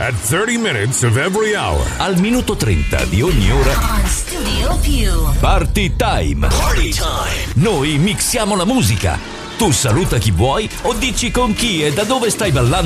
at 30 minutes of every hour. Al minuto 30 di ogni ora. On Studio Più. Party time. Party time. Noi mixiamo la musica. Tu saluta chi vuoi o dici con chi e da dove stai ballando.